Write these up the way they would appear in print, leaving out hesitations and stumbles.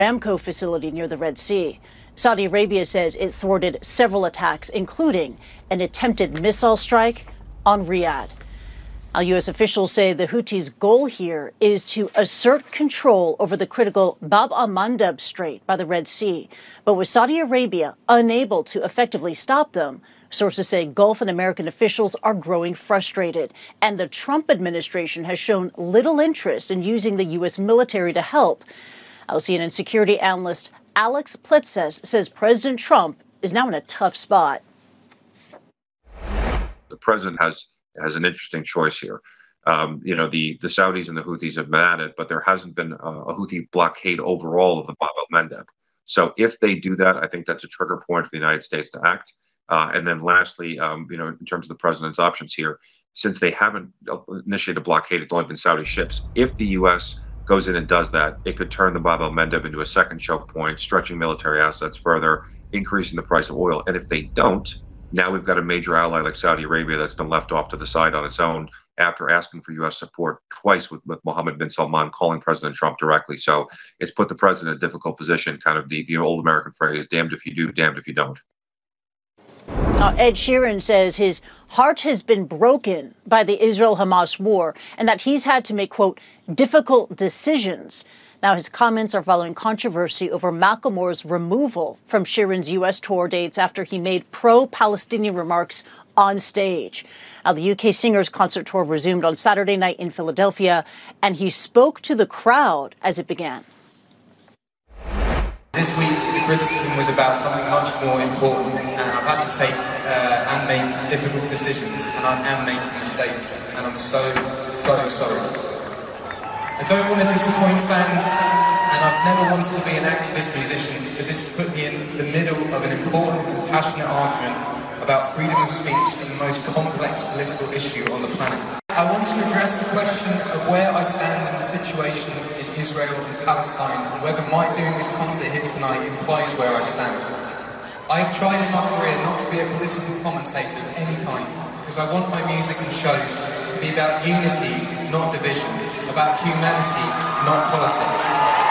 Aramco facility near the Red Sea. Saudi Arabia says it thwarted several attacks, including an attempted missile strike on Riyadh. Now, U.S. officials say the Houthis' goal here is to assert control over the critical Bab al-Mandab Strait by the Red Sea. But with Saudi Arabia unable to effectively stop them, sources say Gulf and American officials are growing frustrated. And the Trump administration has shown little interest in using the U.S. military to help. CNN security analyst Alex Plitzes says President Trump is now in a tough spot. The president has an interesting choice here. The Saudis and the Houthis have been at it, but there hasn't been a Houthi blockade overall of the Bab al-Mandab. So if they do that, I think that's a trigger point for the United States to act. And then lastly, in terms of the president's options here, since they haven't initiated a blockade, it's only been Saudi ships. If the U.S. goes in and does that, it could turn the Bab al-Mandab into a second choke point, stretching military assets further, increasing the price of oil. And if they don't, now we've got a major ally like Saudi Arabia that's been left off to the side on its own after asking for U.S. support twice with Mohammed bin Salman calling President Trump directly. So it's put the president in a difficult position, kind of the old American phrase, damned if you do, damned if you don't. Ed Sheeran says his heart has been broken by the Israel-Hamas war and that he's had to make, quote, difficult decisions. Now, his comments are following controversy over Macklemore's removal from Sheeran's U.S. tour dates after he made pro-Palestinian remarks on stage. Now, the UK singer's concert tour resumed on Saturday night in Philadelphia, and he spoke to the crowd as it began. This week, the criticism was about something much more important, and I've had to take and make difficult decisions, and I am making mistakes, and I'm so sorry. I don't want to disappoint fans, and I've never wanted to be an activist musician, but this has put me in the middle of an important and passionate argument about freedom of speech and the most complex political issue on the planet. I want to address the question of where I stand in the situation in Israel and Palestine, and whether my doing this concert here tonight implies where I stand. I have tried in my career not to be a political commentator of any kind, because I want my music and shows to be about unity, not division, about humanity, not politics.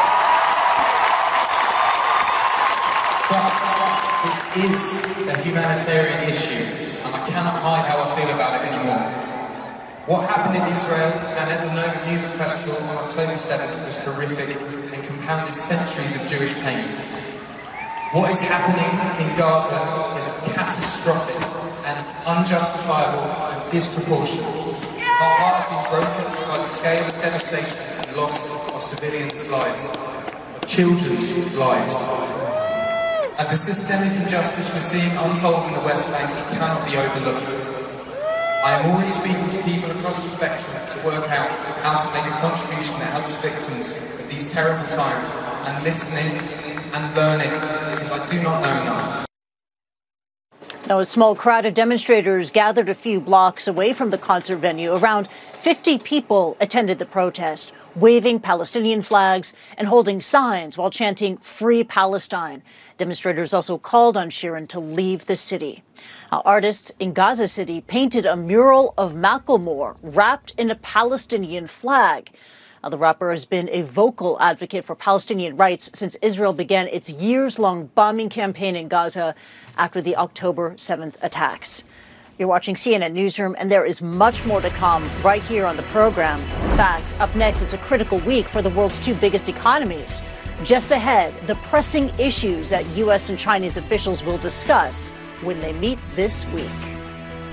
But this is a humanitarian issue, and I cannot hide how I feel about it anymore. What happened in Israel and at the Nova Music Festival on October 7th was horrific and compounded centuries of Jewish pain. What is happening in Gaza is catastrophic and unjustifiable and disproportionate. Our heart has been broken by the scale of devastation and loss of civilians' lives, of children's lives. And the systemic injustice we're seeing unfold in the West Bank cannot be overlooked. I am already speaking to people across the spectrum to work out how to make a contribution that helps victims of these terrible times, and listening and learning, because I do not know enough. Now, a small crowd of demonstrators gathered a few blocks away from the concert venue. Around 50 people attended the protest, waving Palestinian flags and holding signs while chanting "Free Palestine." Demonstrators also called on Sheeran to leave the city. Now, artists in Gaza City painted a mural of Macklemore wrapped in a Palestinian flag. Now, the rapper has been a vocal advocate for Palestinian rights since Israel began its years-long bombing campaign in Gaza after the October 7th attacks. You're watching CNN Newsroom, and there is much more to come right here on the program. In fact, up next, it's a critical week for the world's two biggest economies. Just ahead, the pressing issues that U.S. and Chinese officials will discuss when they meet this week.